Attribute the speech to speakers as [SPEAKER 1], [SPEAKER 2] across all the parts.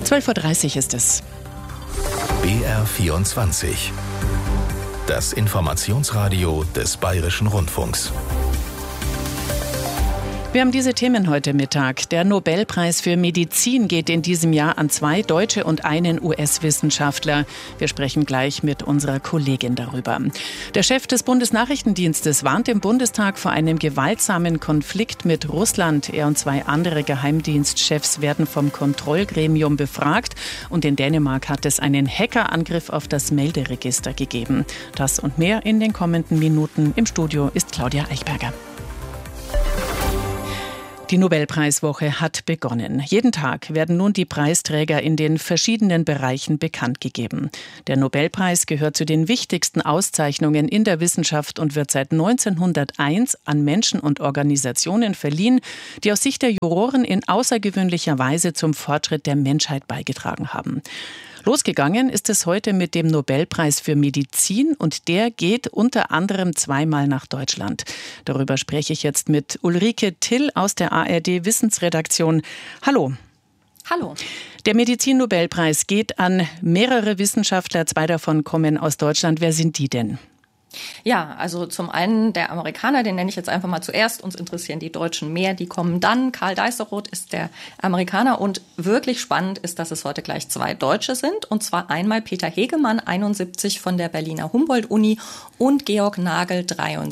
[SPEAKER 1] 12:30 Uhr ist es.
[SPEAKER 2] BR24. Das Informationsradio des Bayerischen Rundfunks.
[SPEAKER 1] Wir haben diese Themen heute Mittag. Der Nobelpreis für Medizin geht in diesem Jahr an 2 Deutsche und einen US-Wissenschaftler. Wir sprechen gleich mit unserer Kollegin darüber. Der Chef des Bundesnachrichtendienstes warnt im Bundestag vor einem gewaltsamen Konflikt mit Russland. Er und 2 andere Geheimdienstchefs werden vom Kontrollgremium befragt. Und in Dänemark hat es einen Hackerangriff auf das Melderegister gegeben. Das und mehr in den kommenden Minuten. Im Studio ist Claudia Eichberger. Die Nobelpreiswoche hat begonnen. Jeden Tag werden nun die Preisträger in den verschiedenen Bereichen bekannt gegeben. Der Nobelpreis gehört zu den wichtigsten Auszeichnungen in der Wissenschaft und wird seit 1901 an Menschen und Organisationen verliehen, die aus Sicht der Juroren in außergewöhnlicher Weise zum Fortschritt der Menschheit beigetragen haben. Losgegangen ist es heute mit dem Nobelpreis für Medizin und der geht unter anderem 2-mal nach Deutschland. Darüber spreche ich jetzt mit Ulrike Till aus der ARD-Wissensredaktion. Hallo.
[SPEAKER 3] Hallo.
[SPEAKER 1] Der Medizin-Nobelpreis geht an mehrere Wissenschaftler, 2 davon kommen aus Deutschland. Wer sind die denn?
[SPEAKER 3] Ja, also zum einen der Amerikaner, den nenne ich jetzt einfach mal zuerst. Uns interessieren die Deutschen mehr, die kommen dann. Karl Deisseroth ist der Amerikaner und wirklich spannend ist, dass es heute gleich 2 Deutsche sind. Und zwar einmal Peter Hegemann, 71 von der Berliner Humboldt-Uni und Georg Nagel,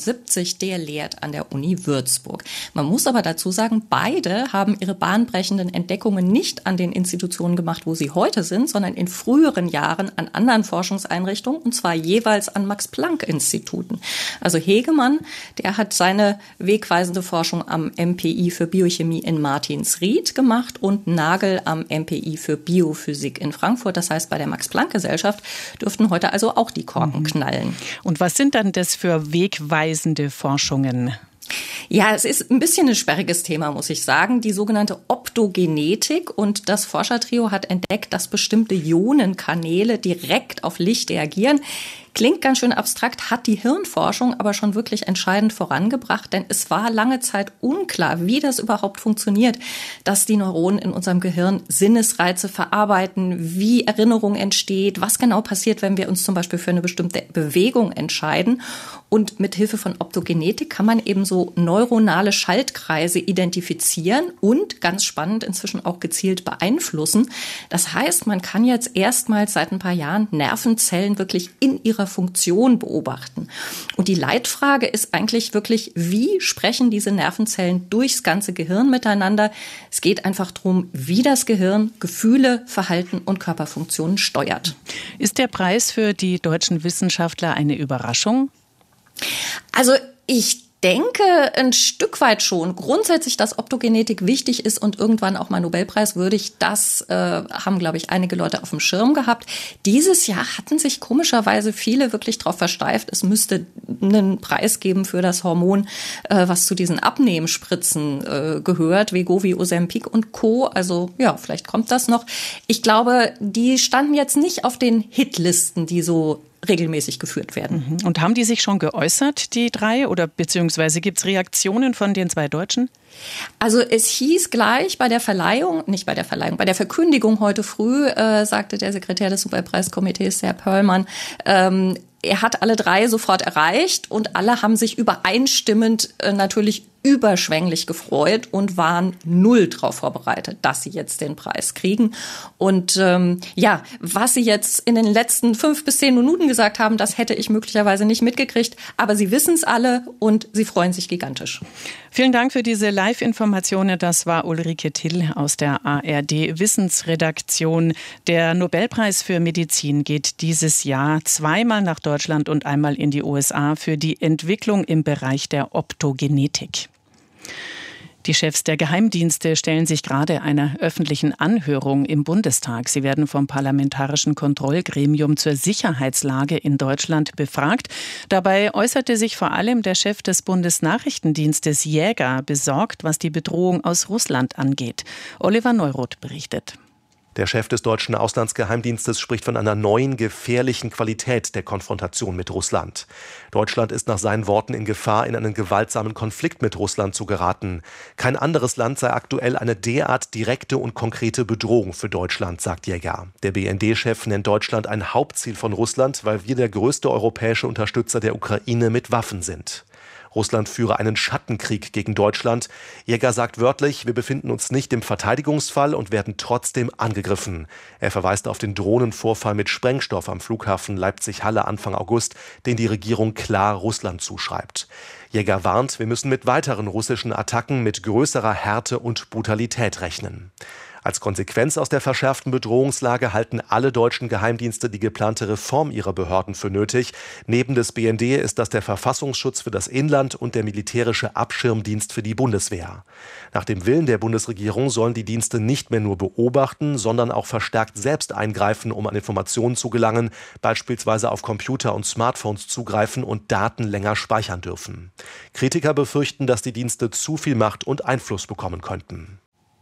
[SPEAKER 3] 73, der lehrt an der Uni Würzburg. Man muss aber dazu sagen, beide haben ihre bahnbrechenden Entdeckungen nicht an den Institutionen gemacht, wo sie heute sind, sondern in früheren Jahren an anderen Forschungseinrichtungen und zwar jeweils an Max-Planck-Instituten. Also Hegemann, der hat seine wegweisende Forschung am MPI für Biochemie in Martinsried gemacht und Nagel am MPI für Biophysik in Frankfurt. Das heißt, bei der Max-Planck-Gesellschaft dürften heute also auch die Korken knallen.
[SPEAKER 1] Und was sind dann das für wegweisende Forschungen?
[SPEAKER 3] Ja, es ist ein bisschen ein sperriges Thema, muss ich sagen. Die sogenannte Optogenetik und das Forschertrio hat entdeckt, dass bestimmte Ionenkanäle direkt auf Licht reagieren. Klingt ganz schön abstrakt, hat die Hirnforschung aber schon wirklich entscheidend vorangebracht, denn es war lange Zeit unklar, wie das überhaupt funktioniert, dass die Neuronen in unserem Gehirn Sinnesreize verarbeiten, wie Erinnerung entsteht, was genau passiert, wenn wir uns zum Beispiel für eine bestimmte Bewegung entscheiden. Und mit Hilfe von Optogenetik kann man eben so neuronale Schaltkreise identifizieren und, ganz spannend, inzwischen auch gezielt beeinflussen. Das heißt, man kann jetzt erstmals seit ein paar Jahren Nervenzellen wirklich in ihrer Funktion beobachten. Und die Leitfrage ist eigentlich wirklich, wie sprechen diese Nervenzellen durchs ganze Gehirn miteinander? Es geht einfach darum, wie das Gehirn Gefühle, Verhalten und Körperfunktionen steuert.
[SPEAKER 1] Ist der Preis für die deutschen Wissenschaftler eine Überraschung?
[SPEAKER 3] Also ich denke ein Stück weit schon. Grundsätzlich, dass Optogenetik wichtig ist und irgendwann auch mal Nobelpreiswürdig, das haben, glaube ich, einige Leute auf dem Schirm gehabt. Dieses Jahr hatten sich komischerweise viele wirklich darauf versteift, es müsste einen Preis geben für das Hormon, was zu diesen Abnehmspritzen gehört, Wegovy, Ozempic und Co. Also ja, vielleicht kommt das noch. Ich glaube, die standen jetzt nicht auf den Hitlisten, die so regelmäßig geführt werden.
[SPEAKER 1] Und haben die sich schon geäußert, die 3, oder beziehungsweise gibt es Reaktionen von den 2 Deutschen?
[SPEAKER 3] Also es hieß gleich bei der Verkündigung heute früh, sagte der Sekretär des Nobelpreiskomitees, Herr Pöllmann, er hat alle 3 sofort erreicht und alle haben sich übereinstimmend natürlich überschwänglich gefreut und waren null darauf vorbereitet, dass sie jetzt den Preis kriegen. Und was sie jetzt in den letzten 5 bis 10 Minuten gesagt haben, das hätte ich möglicherweise nicht mitgekriegt. Aber sie wissen es alle und sie freuen sich gigantisch.
[SPEAKER 1] Vielen Dank für diese Live-Informationen. Das war Ulrike Till aus der ARD-Wissensredaktion. Der Nobelpreis für Medizin geht dieses Jahr 2-mal nach Deutschland und einmal in die USA für die Entwicklung im Bereich der Optogenetik. Die Chefs der Geheimdienste stellen sich gerade einer öffentlichen Anhörung im Bundestag. Sie werden vom Parlamentarischen Kontrollgremium zur Sicherheitslage in Deutschland befragt. Dabei äußerte sich vor allem der Chef des Bundesnachrichtendienstes Jäger besorgt, was die Bedrohung aus Russland angeht. Oliver Neuroth berichtet.
[SPEAKER 4] Der Chef des deutschen Auslandsgeheimdienstes spricht von einer neuen, gefährlichen Qualität der Konfrontation mit Russland. Deutschland ist nach seinen Worten in Gefahr, in einen gewaltsamen Konflikt mit Russland zu geraten. Kein anderes Land sei aktuell eine derart direkte und konkrete Bedrohung für Deutschland, sagt Jäger. Der BND-Chef nennt Deutschland ein Hauptziel von Russland, weil wir der größte europäische Unterstützer der Ukraine mit Waffen sind. Russland führe einen Schattenkrieg gegen Deutschland. Jäger sagt wörtlich, wir befinden uns nicht im Verteidigungsfall und werden trotzdem angegriffen. Er verweist auf den Drohnenvorfall mit Sprengstoff am Flughafen Leipzig-Halle Anfang August, den die Regierung klar Russland zuschreibt. Jäger warnt, wir müssen mit weiteren russischen Attacken mit größerer Härte und Brutalität rechnen. Als Konsequenz aus der verschärften Bedrohungslage halten alle deutschen Geheimdienste die geplante Reform ihrer Behörden für nötig. Neben des BND ist das der Verfassungsschutz für das Inland und der militärische Abschirmdienst für die Bundeswehr. Nach dem Willen der Bundesregierung sollen die Dienste nicht mehr nur beobachten, sondern auch verstärkt selbst eingreifen, um an Informationen zu gelangen, beispielsweise auf Computer und Smartphones zugreifen und Daten länger speichern dürfen. Kritiker befürchten, dass die Dienste zu viel Macht und Einfluss bekommen könnten.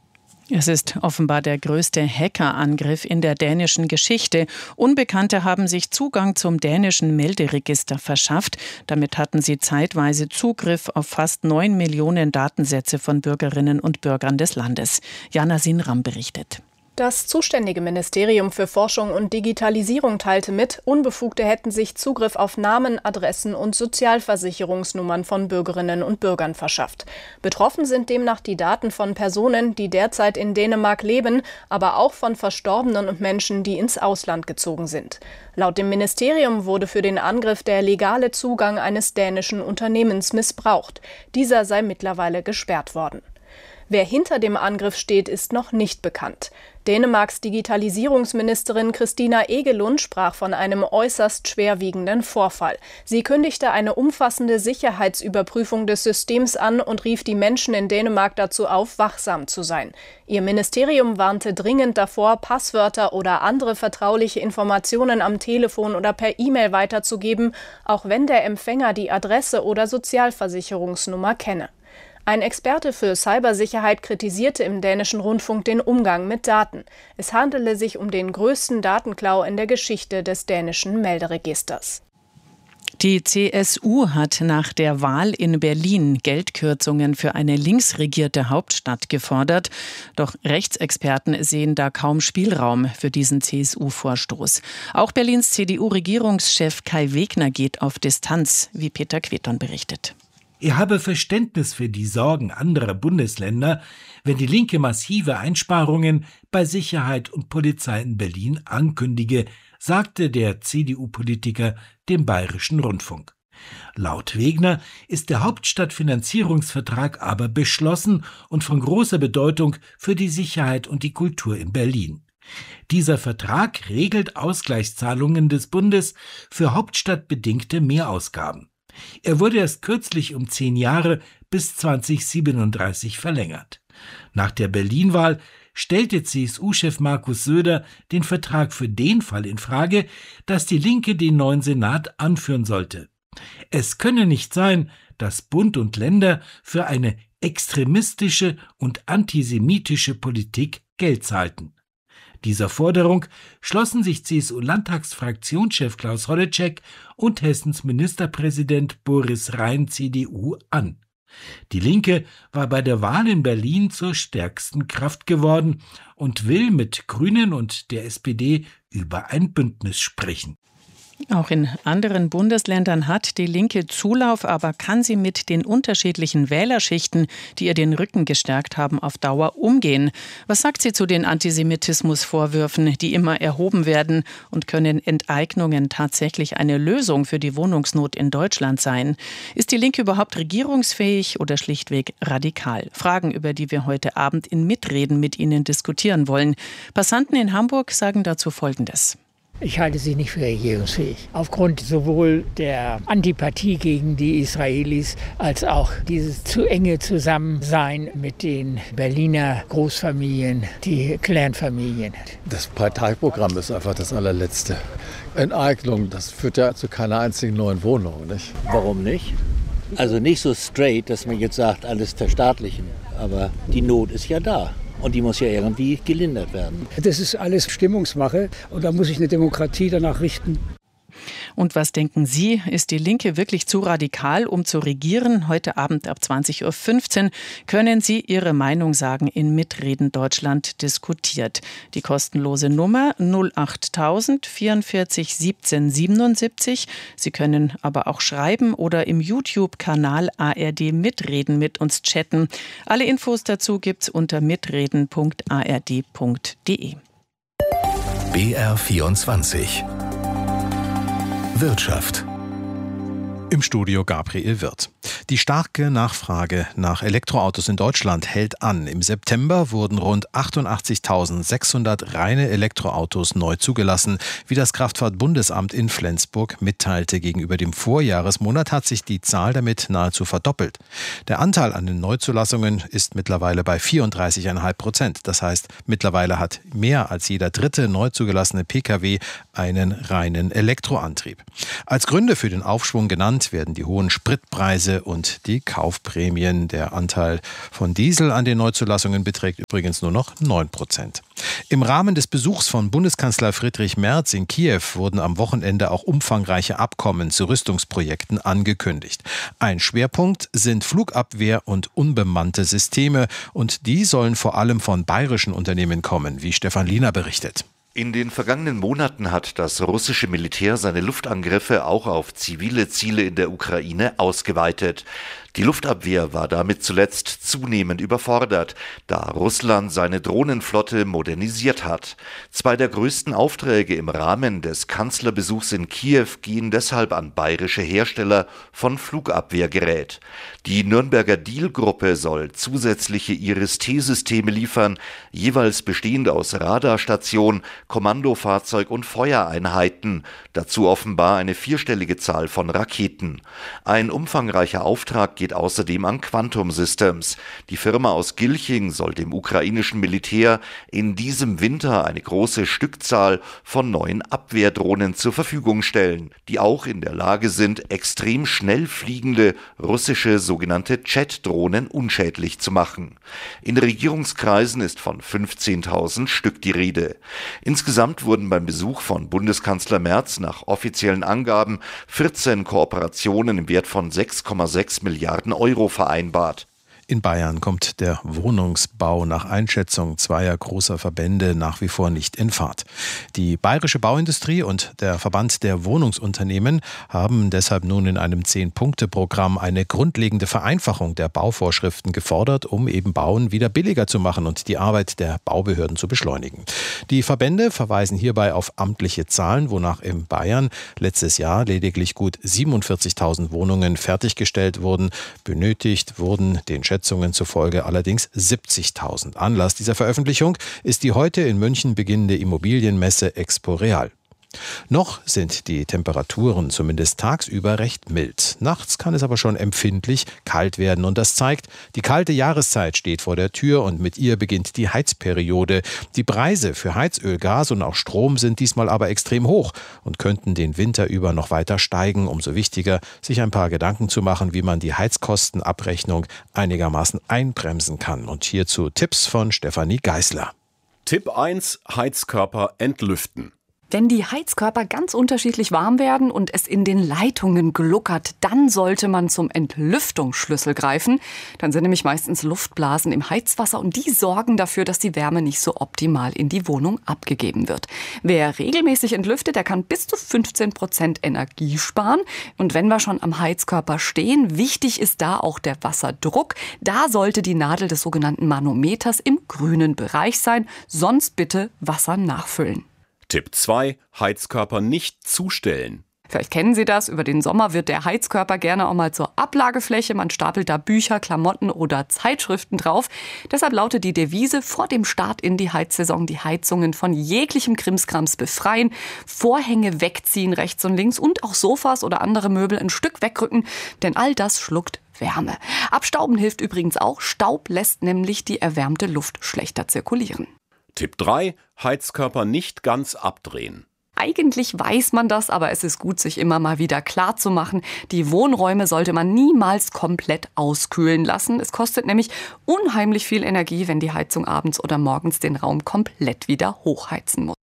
[SPEAKER 1] Es ist offenbar der größte Hackerangriff in der dänischen Geschichte. Unbekannte haben sich Zugang zum dänischen Melderegister verschafft. Damit hatten sie zeitweise Zugriff auf fast 9 Millionen Datensätze von Bürgerinnen und Bürgern des Landes. Jana Sinram berichtet.
[SPEAKER 5] Das zuständige Ministerium für Forschung und Digitalisierung teilte mit, Unbefugte hätten sich Zugriff auf Namen, Adressen und Sozialversicherungsnummern von Bürgerinnen und Bürgern verschafft. Betroffen sind demnach die Daten von Personen, die derzeit in Dänemark leben, aber auch von Verstorbenen und Menschen, die ins Ausland gezogen sind. Laut dem Ministerium wurde für den Angriff der legale Zugang eines dänischen Unternehmens missbraucht. Dieser sei mittlerweile gesperrt worden. Wer hinter dem Angriff steht, ist noch nicht bekannt. Dänemarks Digitalisierungsministerin Christina Egelund sprach von einem äußerst schwerwiegenden Vorfall. Sie kündigte eine umfassende Sicherheitsüberprüfung des Systems an und rief die Menschen in Dänemark dazu auf, wachsam zu sein. Ihr Ministerium warnte dringend davor, Passwörter oder andere vertrauliche Informationen am Telefon oder per E-Mail weiterzugeben, auch wenn der Empfänger die Adresse oder Sozialversicherungsnummer kenne. Ein Experte für Cybersicherheit kritisierte im dänischen Rundfunk den Umgang mit Daten. Es handele sich um den größten Datenklau in der Geschichte des dänischen Melderegisters.
[SPEAKER 1] Die CSU hat nach der Wahl in Berlin Geldkürzungen für eine linksregierte Hauptstadt gefordert. Doch Rechtsexperten sehen da kaum Spielraum für diesen CSU-Vorstoß. Auch Berlins CDU-Regierungschef Kai Wegner geht auf Distanz, wie Peter Queton berichtet.
[SPEAKER 6] Er habe Verständnis für die Sorgen anderer Bundesländer, wenn die Linke massive Einsparungen bei Sicherheit und Polizei in Berlin ankündige, sagte der CDU-Politiker dem Bayerischen Rundfunk. Laut Wegner ist der Hauptstadtfinanzierungsvertrag aber beschlossen und von großer Bedeutung für die Sicherheit und die Kultur in Berlin. Dieser Vertrag regelt Ausgleichszahlungen des Bundes für hauptstadtbedingte Mehrausgaben. Er wurde erst kürzlich um 10 Jahre bis 2037 verlängert. Nach der Berlin-Wahl stellte CSU-Chef Markus Söder den Vertrag für den Fall in Frage, dass die Linke den neuen Senat anführen sollte. Es könne nicht sein, dass Bund und Länder für eine extremistische und antisemitische Politik Geld zahlten. Dieser Forderung schlossen sich CSU-Landtagsfraktionschef Klaus Holleczek und Hessens Ministerpräsident Boris Rhein CDU an. Die Linke war bei der Wahl in Berlin zur stärksten Kraft geworden und will mit Grünen und der SPD über ein Bündnis sprechen.
[SPEAKER 1] Auch in anderen Bundesländern hat die Linke Zulauf, aber kann sie mit den unterschiedlichen Wählerschichten, die ihr den Rücken gestärkt haben, auf Dauer umgehen? Was sagt sie zu den Antisemitismusvorwürfen, die immer erhoben werden, und können Enteignungen tatsächlich eine Lösung für die Wohnungsnot in Deutschland sein? Ist die Linke überhaupt regierungsfähig oder schlichtweg radikal? Fragen, über die wir heute Abend in Mitreden mit Ihnen diskutieren wollen. Passanten in Hamburg sagen dazu Folgendes.
[SPEAKER 7] Ich halte sie nicht für regierungsfähig. Aufgrund sowohl der Antipathie gegen die Israelis als auch dieses zu enge Zusammensein mit den Berliner Großfamilien, die Clanfamilien.
[SPEAKER 8] Das Parteiprogramm ist einfach das allerletzte. Enteignung, das führt ja zu keiner einzigen neuen Wohnung, nicht?
[SPEAKER 9] Warum nicht? Also nicht so straight, dass man jetzt sagt, alles verstaatlichen. Aber die Not ist ja da. Und die muss ja irgendwie gelindert werden.
[SPEAKER 10] Das ist alles Stimmungsmache und da muss sich eine Demokratie danach richten.
[SPEAKER 1] Und was denken Sie? Ist die Linke wirklich zu radikal, um zu regieren? Heute Abend ab 20.15 Uhr können Sie Ihre Meinung sagen in Mitreden Deutschland diskutiert. Die kostenlose Nummer 08000 44 17 77. Sie können aber auch schreiben oder im YouTube-Kanal ARD Mitreden mit uns chatten. Alle Infos dazu gibt's unter mitreden.ard.de.
[SPEAKER 2] BR24 Wirtschaft.
[SPEAKER 11] Im Studio Gabriel Wirth. Die starke Nachfrage nach Elektroautos in Deutschland hält an. Im September wurden rund 88.600 reine Elektroautos neu zugelassen. Wie das Kraftfahrtbundesamt in Flensburg mitteilte, gegenüber dem Vorjahresmonat hat sich die Zahl damit nahezu verdoppelt. Der Anteil an den Neuzulassungen ist mittlerweile bei 34,5%. Das heißt, mittlerweile hat mehr als jeder dritte neu zugelassene Pkw einen reinen Elektroantrieb. Als Gründe für den Aufschwung genannt werden die hohen Spritpreise und die Kaufprämien. Der Anteil von Diesel an den Neuzulassungen beträgt übrigens nur noch 9%. Im Rahmen des Besuchs von Bundeskanzler Friedrich Merz in Kiew wurden am Wochenende auch umfangreiche Abkommen zu Rüstungsprojekten angekündigt. Ein Schwerpunkt sind Flugabwehr- und unbemannte Systeme und die sollen vor allem von bayerischen Unternehmen kommen, wie Stefan Liener berichtet.
[SPEAKER 12] In den vergangenen Monaten hat das russische Militär seine Luftangriffe auch auf zivile Ziele in der Ukraine ausgeweitet. Die Luftabwehr war damit zuletzt zunehmend überfordert, da Russland seine Drohnenflotte modernisiert hat. Zwei der größten Aufträge im Rahmen des Kanzlerbesuchs in Kiew gehen deshalb an bayerische Hersteller von Flugabwehrgerät. Die Nürnberger Diehl-Gruppe soll zusätzliche Iris-T-Systeme liefern, jeweils bestehend aus Radarstation, Kommandofahrzeug und Feuereinheiten. Dazu offenbar eine vierstellige Zahl von Raketen. Ein umfangreicher Auftrag geht außerdem an Quantum Systems. Die Firma aus Gilching soll dem ukrainischen Militär in diesem Winter eine große Stückzahl von neuen Abwehrdrohnen zur Verfügung stellen, die auch in der Lage sind, extrem schnell fliegende russische sogenannte Jet-Drohnen unschädlich zu machen. In Regierungskreisen ist von 15.000 Stück die Rede. Insgesamt wurden beim Besuch von Bundeskanzler Merz nach offiziellen Angaben 14 Kooperationen im Wert von 6,6 Milliarden Euro vereinbart.
[SPEAKER 11] In Bayern kommt der Wohnungsbau nach Einschätzung zweier großer Verbände nach wie vor nicht in Fahrt. Die bayerische Bauindustrie und der Verband der Wohnungsunternehmen haben deshalb nun in einem 10-Punkte-Programm eine grundlegende Vereinfachung der Bauvorschriften gefordert, um eben Bauen wieder billiger zu machen und die Arbeit der Baubehörden zu beschleunigen. Die Verbände verweisen hierbei auf amtliche Zahlen, wonach in Bayern letztes Jahr lediglich gut 47.000 Wohnungen fertiggestellt wurden. Benötigt wurden den Schätzungen zufolge allerdings 70.000. Anlass dieser Veröffentlichung ist die heute in München beginnende Immobilienmesse Expo Real. Noch sind die Temperaturen zumindest tagsüber recht mild. Nachts kann es aber schon empfindlich kalt werden und das zeigt, die kalte Jahreszeit steht vor der Tür und mit ihr beginnt die Heizperiode. Die Preise für Heizöl, Gas und auch Strom sind diesmal aber extrem hoch und könnten den Winter über noch weiter steigen. Umso wichtiger, sich ein paar Gedanken zu machen, wie man die Heizkostenabrechnung einigermaßen einbremsen kann. Und hierzu Tipps von Stefanie Geisler.
[SPEAKER 13] Tipp 1: Heizkörper entlüften.
[SPEAKER 14] Wenn die Heizkörper ganz unterschiedlich warm werden und es in den Leitungen gluckert, dann sollte man zum Entlüftungsschlüssel greifen. Dann sind nämlich meistens Luftblasen im Heizwasser und die sorgen dafür, dass die Wärme nicht so optimal in die Wohnung abgegeben wird. Wer regelmäßig entlüftet, der kann bis zu 15% Energie sparen. Und wenn wir schon am Heizkörper stehen, wichtig ist da auch der Wasserdruck. Da sollte die Nadel des sogenannten Manometers im grünen Bereich sein, sonst bitte Wasser nachfüllen.
[SPEAKER 13] Tipp 2: Heizkörper nicht zustellen.
[SPEAKER 14] Vielleicht kennen Sie das, über den Sommer wird der Heizkörper gerne auch mal zur Ablagefläche. Man stapelt da Bücher, Klamotten oder Zeitschriften drauf. Deshalb lautet die Devise: vor dem Start in die Heizsaison die Heizungen von jeglichem Krimskrams befreien, Vorhänge wegziehen rechts und links und auch Sofas oder andere Möbel ein Stück wegrücken, denn all das schluckt Wärme. Abstauben hilft übrigens auch. Staub lässt nämlich die erwärmte Luft schlechter zirkulieren.
[SPEAKER 13] Tipp 3: Heizkörper nicht ganz abdrehen.
[SPEAKER 14] Eigentlich weiß man das, aber es ist gut, sich immer mal wieder klar zu machen. Die Wohnräume sollte man niemals komplett auskühlen lassen. Es kostet nämlich unheimlich viel Energie, wenn die Heizung abends oder morgens den Raum komplett wieder hochheizen muss.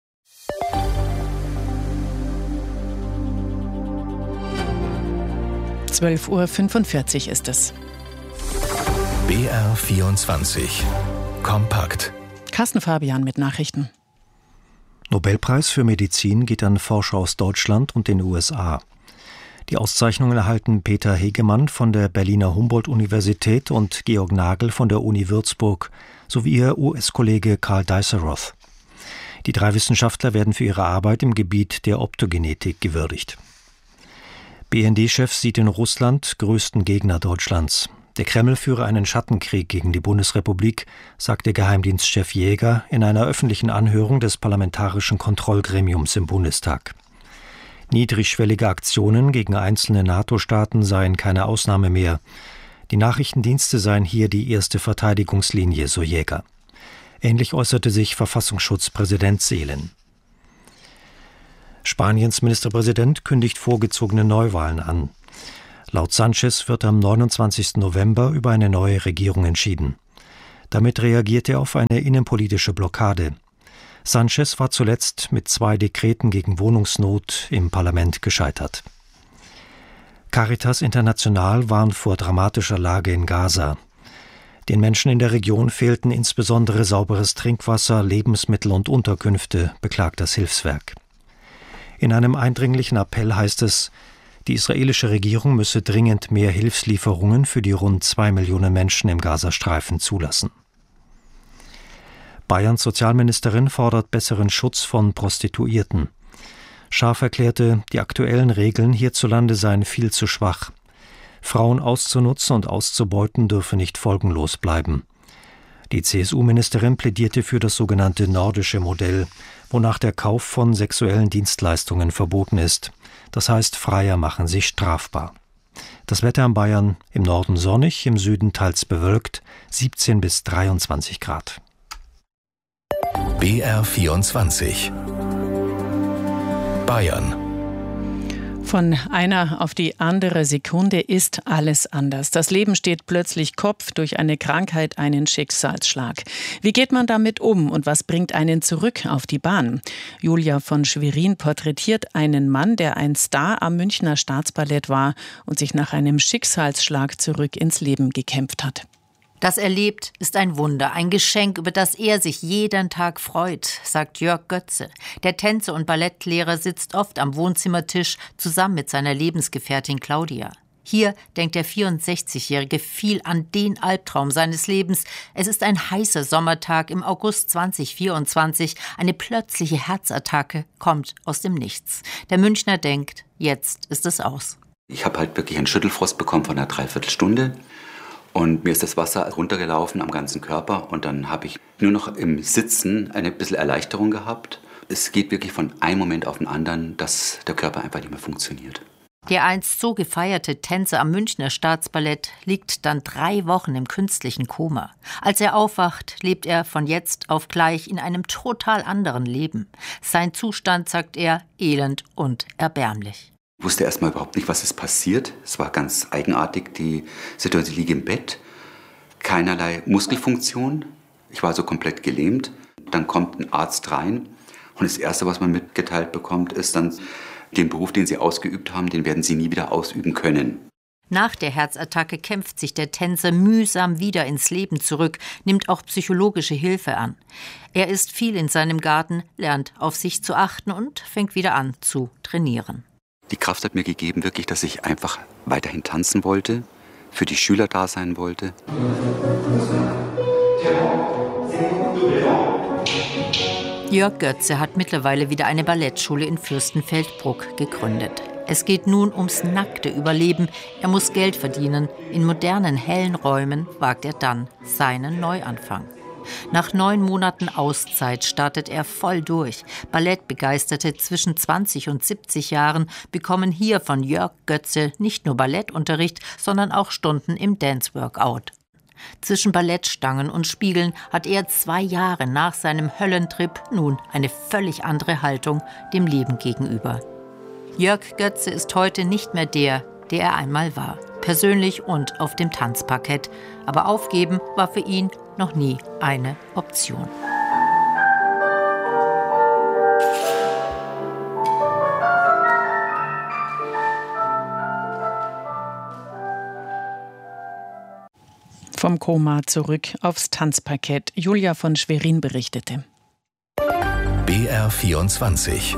[SPEAKER 1] (12:45 Uhr) ist es.
[SPEAKER 2] BR24 Kompakt.
[SPEAKER 1] Carsten Fabian mit Nachrichten.
[SPEAKER 15] Nobelpreis für Medizin geht an Forscher aus Deutschland und den USA. Die Auszeichnungen erhalten Peter Hegemann von der Berliner Humboldt-Universität und Georg Nagel von der Uni Würzburg sowie ihr US-Kollege Karl Diceroth. Die 3 Wissenschaftler werden für ihre Arbeit im Gebiet der Optogenetik gewürdigt. BND-Chef sieht in Russland größten Gegner Deutschlands. Der Kreml führe einen Schattenkrieg gegen die Bundesrepublik, sagte Geheimdienstchef Jäger in einer öffentlichen Anhörung des Parlamentarischen Kontrollgremiums im Bundestag. Niedrigschwellige Aktionen gegen einzelne NATO-Staaten seien keine Ausnahme mehr. Die Nachrichtendienste seien hier die erste Verteidigungslinie, so Jäger. Ähnlich äußerte sich Verfassungsschutzpräsident Seelen. Spaniens Ministerpräsident kündigt vorgezogene Neuwahlen an. Laut Sánchez wird am 29. November über eine neue Regierung entschieden. Damit reagiert er auf eine innenpolitische Blockade. Sánchez war zuletzt mit 2 Dekreten gegen Wohnungsnot im Parlament gescheitert. Caritas International warnt vor dramatischer Lage in Gaza. Den Menschen in der Region fehlten insbesondere sauberes Trinkwasser, Lebensmittel und Unterkünfte, beklagt das Hilfswerk. In einem eindringlichen Appell heißt es, die israelische Regierung müsse dringend mehr Hilfslieferungen für die rund 2 Millionen Menschen im Gazastreifen zulassen. Bayerns Sozialministerin fordert besseren Schutz von Prostituierten. Scharf erklärte, die aktuellen Regeln hierzulande seien viel zu schwach. Frauen auszunutzen und auszubeuten dürfe nicht folgenlos bleiben. Die CSU-Ministerin plädierte für das sogenannte nordische Modell, wonach der Kauf von sexuellen Dienstleistungen verboten ist. Das heißt, Freier machen sich strafbar. Das Wetter in Bayern: im Norden sonnig, im Süden teils bewölkt, 17 bis 23 Grad.
[SPEAKER 2] BR24 Bayern.
[SPEAKER 1] Von einer auf die andere Sekunde ist alles anders. Das Leben steht plötzlich Kopf, durch eine Krankheit einen Schicksalsschlag. Wie geht man damit um und was bringt einen zurück auf die Bahn? Julia von Schwerin porträtiert einen Mann, der ein Star am Münchner Staatsballett war und sich nach einem Schicksalsschlag zurück ins Leben gekämpft hat.
[SPEAKER 16] Das er lebt, ist ein Wunder, ein Geschenk, über das er sich jeden Tag freut, sagt Jörg Götze. Der Tänzer und Ballettlehrer sitzt oft am Wohnzimmertisch zusammen mit seiner Lebensgefährtin Claudia. Hier denkt der 64-Jährige viel an den Albtraum seines Lebens. Es ist ein heißer Sommertag im August 2024. Eine plötzliche Herzattacke kommt aus dem Nichts. Der Münchner denkt, jetzt ist es aus.
[SPEAKER 17] Ich habe halt wirklich einen Schüttelfrost bekommen von einer Dreiviertelstunde. Und mir ist das Wasser runtergelaufen am ganzen Körper und dann habe ich nur noch im Sitzen eine bisschen Erleichterung gehabt. Es geht wirklich von einem Moment auf den anderen, dass der Körper einfach nicht mehr funktioniert.
[SPEAKER 16] Der einst so gefeierte Tänzer am Münchner Staatsballett liegt dann 3 Wochen im künstlichen Koma. Als er aufwacht, lebt er von jetzt auf gleich in einem total anderen Leben. Sein Zustand, sagt er, elend und erbärmlich.
[SPEAKER 17] Ich wusste erstmal überhaupt nicht, was ist passiert. Es war ganz eigenartig, die Situation. Ich liege im Bett, keinerlei Muskelfunktion. Ich war so komplett gelähmt. Dann kommt ein Arzt rein und das Erste, was man mitgeteilt bekommt, ist dann, den Beruf, den Sie ausgeübt haben, den werden Sie nie wieder ausüben können.
[SPEAKER 16] Nach der Herzattacke kämpft sich der Tänzer mühsam wieder ins Leben zurück, nimmt auch psychologische Hilfe an. Er ist viel in seinem Garten, lernt auf sich zu achten und fängt wieder an zu trainieren.
[SPEAKER 17] Die Kraft hat mir gegeben, wirklich, dass ich einfach weiterhin tanzen wollte, für die Schüler da sein wollte.
[SPEAKER 16] Jörg Götze hat mittlerweile wieder eine Ballettschule in Fürstenfeldbruck gegründet. Es geht nun ums nackte Überleben. Er muss Geld verdienen. In modernen, hellen Räumen wagt er dann seinen Neuanfang. Nach 9 Monaten Auszeit startet er voll durch. Ballettbegeisterte zwischen 20 und 70 Jahren bekommen hier von Jörg Götze nicht nur Ballettunterricht, sondern auch Stunden im Dance-Workout. Zwischen Ballettstangen und Spiegeln hat er 2 Jahre nach seinem Höllentrip nun eine völlig andere Haltung dem Leben gegenüber. Jörg Götze ist heute nicht mehr der er einmal war. Persönlich und auf dem Tanzparkett. Aber aufgeben war für ihn noch nie eine Option.
[SPEAKER 1] Vom Koma zurück aufs Tanzparkett. Julia von Schwerin berichtete.
[SPEAKER 2] BR24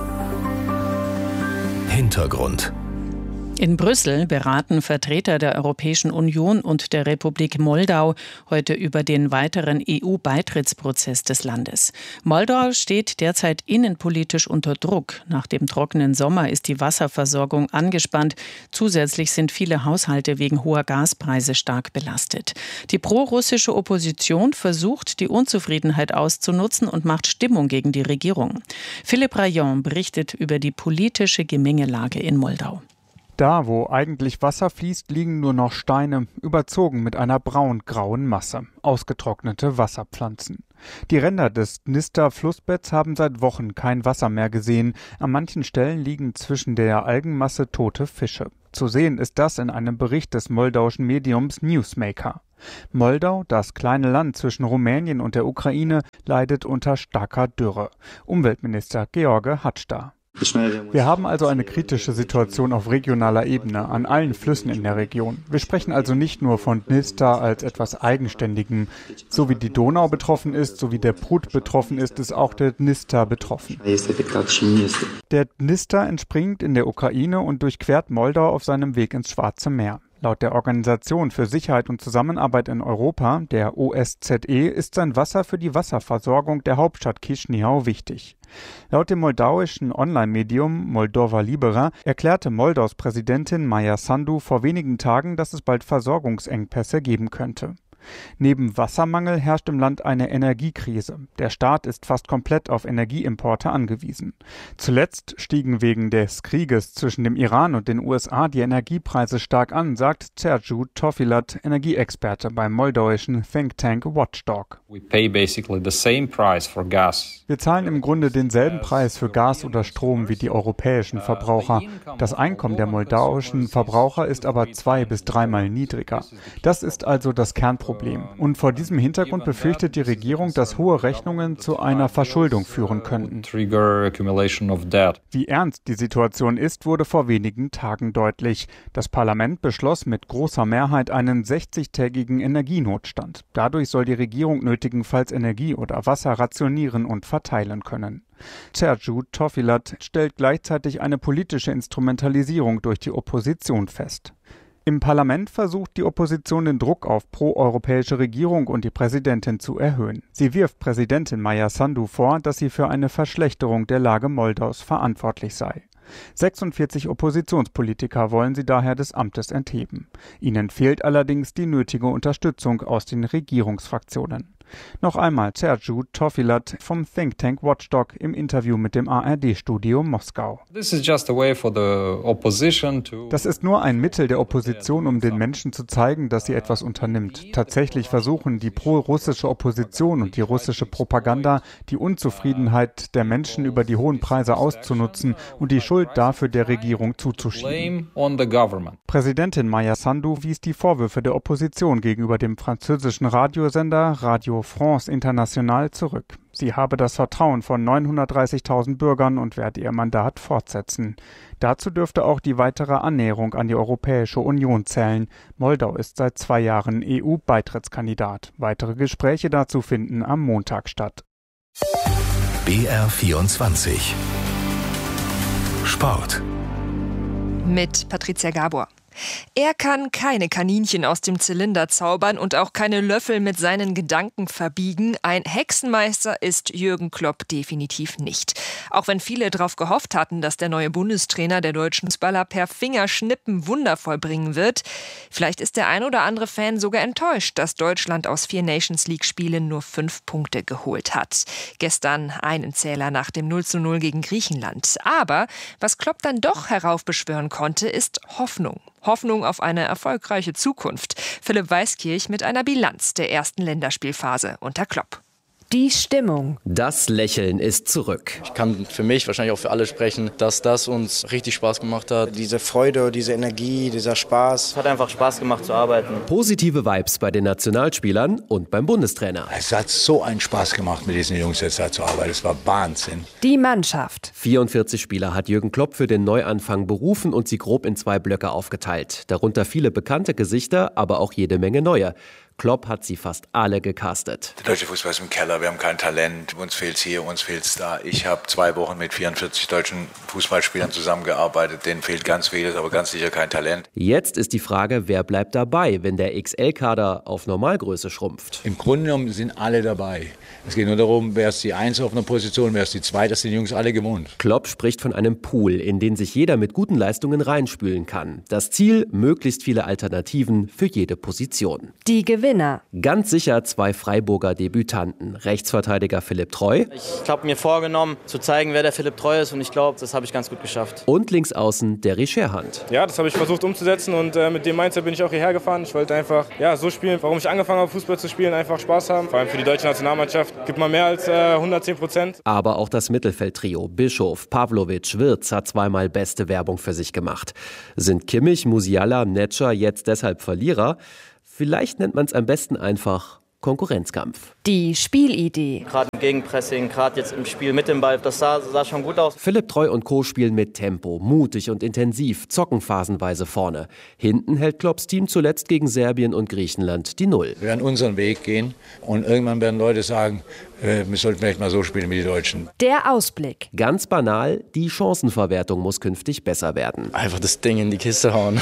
[SPEAKER 2] Hintergrund.
[SPEAKER 1] In Brüssel beraten Vertreter der Europäischen Union und der Republik Moldau heute über den weiteren EU-Beitrittsprozess des Landes. Moldau steht derzeit innenpolitisch unter Druck. Nach dem trockenen Sommer ist die Wasserversorgung angespannt. Zusätzlich sind viele Haushalte wegen hoher Gaspreise stark belastet. Die prorussische Opposition versucht, die Unzufriedenheit auszunutzen und macht Stimmung gegen die Regierung. Philipp Rayon berichtet über die politische Gemengelage in Moldau.
[SPEAKER 18] Da, wo eigentlich Wasser fließt, liegen nur noch Steine, überzogen mit einer braun-grauen Masse, ausgetrocknete Wasserpflanzen. Die Ränder des Dnister-Flussbetts haben seit Wochen kein Wasser mehr gesehen. An manchen Stellen liegen zwischen der Algenmasse tote Fische. Zu sehen ist das in einem Bericht des moldauischen Mediums Newsmaker. Moldau, das kleine Land zwischen Rumänien und der Ukraine, leidet unter starker Dürre. Umweltminister George Hatstar. Wir haben also eine kritische Situation auf regionaler Ebene an allen Flüssen in der Region. Wir sprechen also nicht nur von Dnister als etwas Eigenständigem. So wie die Donau betroffen ist, so wie der Prut betroffen ist, ist auch der Dnister betroffen. Der Dnister entspringt in der Ukraine und durchquert Moldau auf seinem Weg ins Schwarze Meer. Laut der Organisation für Sicherheit und Zusammenarbeit in Europa, der OSZE, ist sein Wasser für die Wasserversorgung der Hauptstadt Chișinău wichtig. Laut dem moldauischen Online-Medium Moldova Libera erklärte Moldaus Präsidentin Maia Sandu vor wenigen Tagen, dass es bald Versorgungsengpässe geben könnte. Neben Wassermangel herrscht im Land eine Energiekrise. Der Staat ist fast komplett auf Energieimporte angewiesen. Zuletzt stiegen wegen des Krieges zwischen dem Iran und den USA die Energiepreise stark an, sagt Sergiu Tofilat, Energieexperte beim moldauischen Think Tank Watchdog. Wir zahlen im Grunde denselben Preis für Gas oder Strom wie die europäischen Verbraucher. Das Einkommen der moldauischen Verbraucher ist aber 2- bis 3-mal niedriger. Das ist also das Kernproblem. Und vor diesem Hintergrund befürchtet die Regierung, dass hohe Rechnungen zu einer Verschuldung führen könnten. Wie ernst die Situation ist, wurde vor wenigen Tagen deutlich. Das Parlament beschloss mit großer Mehrheit einen 60-tägigen Energienotstand. Dadurch soll die Regierung nötigenfalls Energie oder Wasser rationieren und verteilen können. Sergiu Tofilat stellt gleichzeitig eine politische Instrumentalisierung durch die Opposition fest. Im Parlament versucht die Opposition den Druck auf proeuropäische Regierung und die Präsidentin zu erhöhen. Sie wirft Präsidentin Maia Sandu vor, dass sie für eine Verschlechterung der Lage Moldaus verantwortlich sei. 46 Oppositionspolitiker wollen sie daher des Amtes entheben. Ihnen fehlt allerdings die nötige Unterstützung aus den Regierungsfraktionen. Noch einmal Sergiu Tofilat vom Think Tank Watchdog im Interview mit dem ARD-Studio Moskau. Das ist nur ein Mittel der Opposition, um den Menschen zu zeigen, dass sie etwas unternimmt. Tatsächlich versuchen die pro-russische Opposition und die russische Propaganda, die Unzufriedenheit der Menschen über die hohen Preise auszunutzen und die Schuld dafür der Regierung zuzuschieben. Präsidentin Maia Sandu wies die Vorwürfe der Opposition gegenüber dem französischen Radiosender Radio France International zurück. Sie habe das Vertrauen von 930.000 Bürgern und werde ihr Mandat fortsetzen. Dazu dürfte auch die weitere Annäherung an die Europäische Union zählen. Moldau ist seit 2 Jahren EU-Beitrittskandidat. Weitere Gespräche dazu finden am Montag statt.
[SPEAKER 2] BR24 Sport
[SPEAKER 19] mit Patricia Gabor. Er kann keine Kaninchen aus dem Zylinder zaubern und auch keine Löffel mit seinen Gedanken verbiegen. Ein Hexenmeister ist Jürgen Klopp definitiv nicht. Auch wenn viele darauf gehofft hatten, dass der neue Bundestrainer der deutschen Fußballer per Fingerschnippen Wunder vollbringen wird. Vielleicht ist der ein oder andere Fan sogar enttäuscht, dass Deutschland aus 4 Nations-League-Spielen nur 5 Punkte geholt hat. Gestern einen Zähler nach dem 0:0 gegen Griechenland. Aber was Klopp dann doch heraufbeschwören konnte, ist Hoffnung. Hoffnung auf eine erfolgreiche Zukunft. Philipp Weiskirch mit einer Bilanz der ersten Länderspielphase unter Klopp.
[SPEAKER 20] Die Stimmung.
[SPEAKER 21] Das Lächeln ist zurück.
[SPEAKER 22] Ich kann für mich, wahrscheinlich auch für alle sprechen, dass das uns richtig Spaß gemacht hat.
[SPEAKER 23] Diese Freude, diese Energie, dieser Spaß.
[SPEAKER 22] Es hat einfach Spaß gemacht zu arbeiten.
[SPEAKER 21] Positive Vibes bei den Nationalspielern und beim Bundestrainer.
[SPEAKER 24] Es hat so einen Spaß gemacht, mit diesen Jungs jetzt zu arbeiten. Es war Wahnsinn.
[SPEAKER 20] Die Mannschaft.
[SPEAKER 21] 44 Spieler hat Jürgen Klopp für den Neuanfang berufen und sie grob in 2 Blöcke aufgeteilt. Darunter viele bekannte Gesichter, aber auch jede Menge neue. Klopp hat sie fast alle gecastet.
[SPEAKER 24] Der deutsche Fußball ist im Keller, wir haben kein Talent, uns fehlt's hier, uns fehlt's da. Ich habe 2 Wochen mit 44 deutschen Fußballspielern zusammengearbeitet, denen fehlt ganz vieles, aber ganz sicher kein Talent.
[SPEAKER 21] Jetzt ist die Frage, wer bleibt dabei, wenn der XL-Kader auf Normalgröße schrumpft?
[SPEAKER 24] Im Grunde genommen sind alle dabei. Es geht nur darum, wer ist die 1 auf einer Position, wer ist die 2, das sind die Jungs alle gewohnt.
[SPEAKER 21] Klopp spricht von einem Pool, in den sich jeder mit guten Leistungen reinspülen kann. Das Ziel, möglichst viele Alternativen für jede Position.
[SPEAKER 20] Die Gewinner.
[SPEAKER 21] Ganz sicher 2 Freiburger Debütanten. Rechtsverteidiger Philipp Treu.
[SPEAKER 22] Ich habe mir vorgenommen, zu zeigen, wer der Philipp Treu ist und ich glaube, das habe ich ganz gut geschafft.
[SPEAKER 21] Und linksaußen der Scherhand.
[SPEAKER 25] Ja, das habe ich versucht umzusetzen und mit dem Mindset bin ich auch hierher gefahren. Ich wollte einfach so spielen, warum ich angefangen habe, Fußball zu spielen, einfach Spaß haben. Vor allem für die deutsche Nationalmannschaft gibt man mehr als 110%.
[SPEAKER 21] Aber auch das Mittelfeldtrio Bischof, Pavlovic, Wirtz hat 2-mal beste Werbung für sich gemacht. Sind Kimmich, Musiala, Netscher jetzt deshalb Verlierer? Vielleicht nennt man es am besten einfach Konkurrenzkampf.
[SPEAKER 20] Die Spielidee.
[SPEAKER 22] Gerade im Gegenpressing, gerade jetzt im Spiel mit dem Ball, das sah schon gut aus.
[SPEAKER 21] Philipp Treu und Co. spielen mit Tempo, mutig und intensiv, zocken phasenweise vorne. Hinten hält Klopps Team zuletzt gegen Serbien und Griechenland die 0.
[SPEAKER 24] Wir werden unseren Weg gehen und irgendwann werden Leute sagen, wir sollten vielleicht mal so spielen wie die Deutschen.
[SPEAKER 20] Der Ausblick.
[SPEAKER 21] Ganz banal, die Chancenverwertung muss künftig besser werden.
[SPEAKER 22] Einfach das Ding in die Kiste hauen.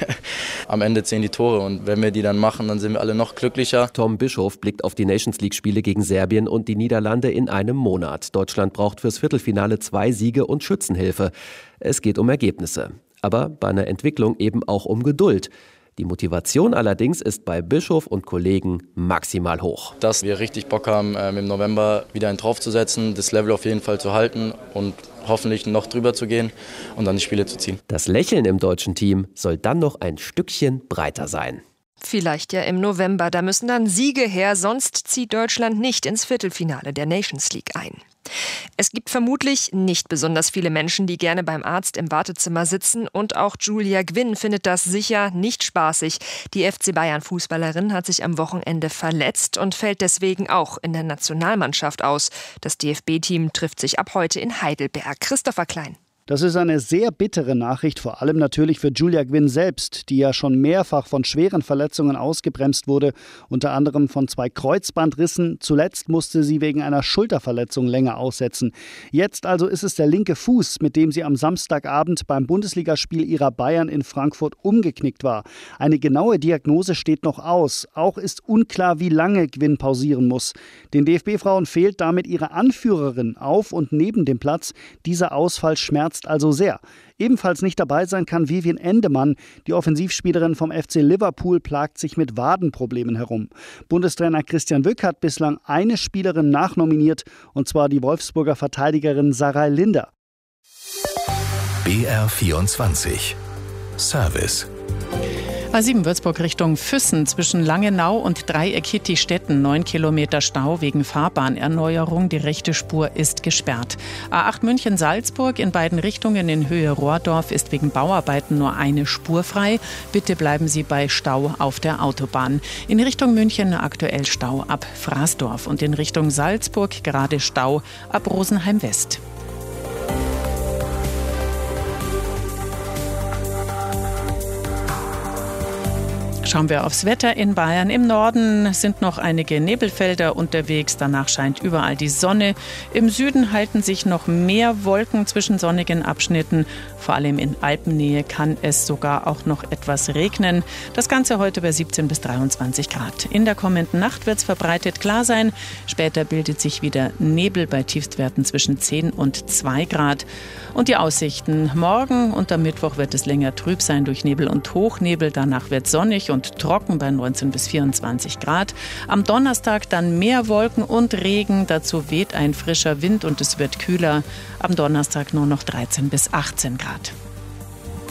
[SPEAKER 22] Am Ende zählen die Tore und wenn wir die dann machen, dann sind wir alle noch glücklicher.
[SPEAKER 21] Tom Bischof blickt auf die Nations-League-Spiele gegen Serbien und die Niederlande in einem Monat. Deutschland braucht fürs Viertelfinale 2 Siege und Schützenhilfe. Es geht um Ergebnisse. Aber bei einer Entwicklung eben auch um Geduld. Die Motivation allerdings ist bei Bischof und Kollegen maximal hoch.
[SPEAKER 22] Dass wir richtig Bock haben, im November wieder einen draufzusetzen, das Level auf jeden Fall zu halten und hoffentlich noch drüber zu gehen und dann die Spiele zu ziehen.
[SPEAKER 21] Das Lächeln im deutschen Team soll dann noch ein Stückchen breiter sein.
[SPEAKER 19] Vielleicht ja im November, da müssen dann Siege her, sonst zieht Deutschland nicht ins Viertelfinale der Nations League ein. Es gibt vermutlich nicht besonders viele Menschen, die gerne beim Arzt im Wartezimmer sitzen und auch Julia Gwynn findet das sicher nicht spaßig. Die FC Bayern-Fußballerin hat sich am Wochenende verletzt und fällt deswegen auch in der Nationalmannschaft aus. Das DFB-Team trifft sich ab heute in Heidelberg. Christopher Klein.
[SPEAKER 26] Das ist eine sehr bittere Nachricht, vor allem natürlich für Julia Gwynn selbst, die ja schon mehrfach von schweren Verletzungen ausgebremst wurde, unter anderem von 2 Kreuzbandrissen. Zuletzt musste sie wegen einer Schulterverletzung länger aussetzen. Jetzt also ist es der linke Fuß, mit dem sie am Samstagabend beim Bundesligaspiel ihrer Bayern in Frankfurt umgeknickt war. Eine genaue Diagnose steht noch aus. Auch ist unklar, wie lange Gwynn pausieren muss. Den DFB-Frauen fehlt damit ihre Anführerin auf und neben dem Platz. Dieser Ausfall schmerzt also sehr. Ebenfalls nicht dabei sein kann Vivian Endemann. Die Offensivspielerin vom FC Liverpool plagt sich mit Wadenproblemen herum. Bundestrainer Christian Wück hat bislang eine Spielerin nachnominiert, und zwar die Wolfsburger Verteidigerin Sarai Linder.
[SPEAKER 2] BR24 Service.
[SPEAKER 1] A7 Würzburg Richtung Füssen zwischen Langenau und Dreieck-Hitti-Stetten 9 Kilometer Stau wegen Fahrbahnerneuerung. Die rechte Spur ist gesperrt. A8 München-Salzburg in beiden Richtungen in Höhe Rohrdorf ist wegen Bauarbeiten nur eine Spur frei. Bitte bleiben Sie bei Stau auf der Autobahn. In Richtung München aktuell Stau ab Fraßdorf und in Richtung Salzburg gerade Stau ab Rosenheim West. Schauen wir aufs Wetter in Bayern. Im Norden sind noch einige Nebelfelder unterwegs. Danach scheint überall die Sonne. Im Süden halten sich noch mehr Wolken zwischen sonnigen Abschnitten. Vor allem in Alpennähe kann es sogar auch noch etwas regnen. Das Ganze heute bei 17 bis 23 Grad. In der kommenden Nacht wird es verbreitet klar sein. Später bildet sich wieder Nebel bei Tiefstwerten zwischen 10 und 2 Grad. Und die Aussichten: Morgen und am Mittwoch wird es länger trüb sein durch Nebel und Hochnebel. Danach wird es sonnig und trocken bei 19 bis 24 Grad. Am Donnerstag dann mehr Wolken und Regen. Dazu weht ein frischer Wind und es wird kühler. Am Donnerstag nur noch 13 bis 18 Grad.